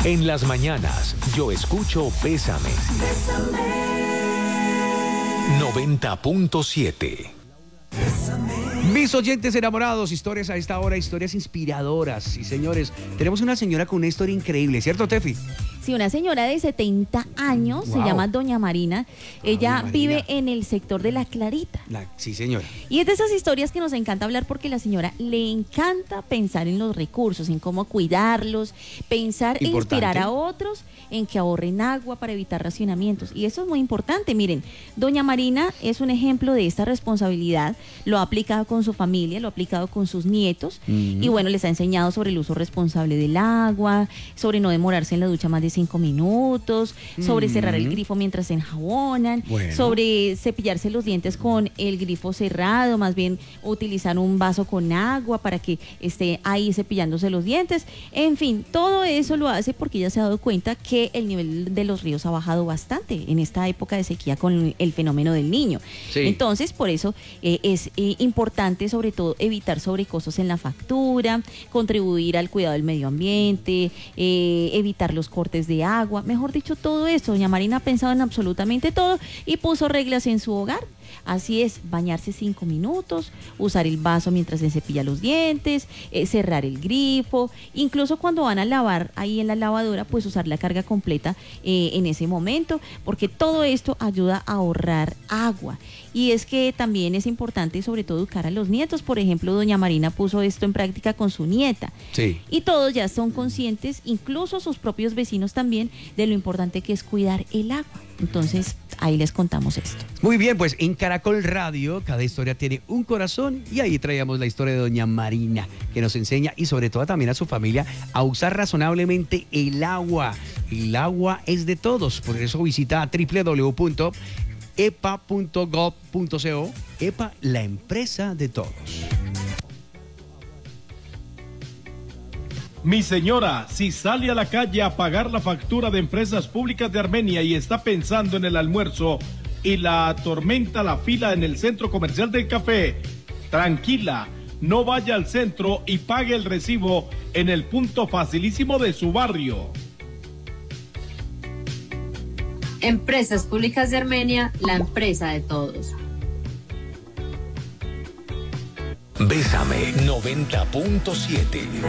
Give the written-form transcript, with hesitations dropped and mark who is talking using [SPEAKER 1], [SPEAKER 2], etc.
[SPEAKER 1] En las mañanas, yo escucho Bésame. 90.7.
[SPEAKER 2] Mis oyentes enamorados, historias a esta hora, historias inspiradoras. Y señores, tenemos una señora con una historia increíble, ¿cierto, Tefi?
[SPEAKER 3] Sí, una señora de 70 años, se llama Doña Marina. Ella vive en el sector de La Clarita.
[SPEAKER 2] Sí, señora.
[SPEAKER 3] Y es de esas historias que nos encanta hablar porque a la señora le encanta pensar en los recursos, en cómo cuidarlos, pensar e inspirar a otros en que ahorren agua para evitar racionamientos. Y eso es muy importante. Miren, Doña Marina es un ejemplo de esta responsabilidad. Lo ha aplicado con su familia, lo ha aplicado con sus nietos. Y bueno, les ha enseñado sobre el uso responsable del agua, sobre no demorarse en la ducha más de 5 minutos, sobre cerrar el grifo mientras se enjabonan, sobre cepillarse los dientes con el grifo cerrado, más bien utilizar un vaso con agua para que esté ahí cepillándose los dientes. En fin, todo eso lo hace porque ella se ha dado cuenta que el nivel de los ríos ha bajado bastante en esta época de sequía con el fenómeno del Niño. Sí. Entonces, por eso es importante sobre todo evitar sobrecostos en la factura, contribuir al cuidado del medio ambiente, evitar los cortes de agua, mejor dicho, todo esto. Doña Marina ha pensado en absolutamente todo y puso reglas en su hogar. Así es, bañarse 5 minutos, usar el vaso mientras se cepilla los dientes, cerrar el grifo, incluso cuando van a lavar ahí en la lavadora, pues usar la carga completa en ese momento, porque todo esto ayuda a ahorrar agua. Y es que también es importante, sobre todo, educar a los nietos. Por ejemplo, Doña Marina puso esto en práctica con su nieta. Sí. Y todos ya son conscientes, incluso sus propios vecinos también, de lo importante que es cuidar el agua. Entonces, ahí les contamos esto.
[SPEAKER 2] Muy bien, pues en Caracol Radio, cada historia tiene un corazón y ahí traíamos la historia de Doña Marina, que nos enseña y sobre todo también a su familia a usar razonablemente el agua. El agua es de todos, por eso visita www.epa.gov.co. EPA, la empresa de todos.
[SPEAKER 4] Mi señora, si sale a la calle a pagar la factura de Empresas Públicas de Armenia y está pensando en el almuerzo y la atormenta la fila en el centro comercial del café, tranquila, no vaya al centro y pague el recibo en el punto facilísimo de su barrio.
[SPEAKER 5] Empresas Públicas de Armenia, la empresa de todos.
[SPEAKER 1] Bésame 90.7.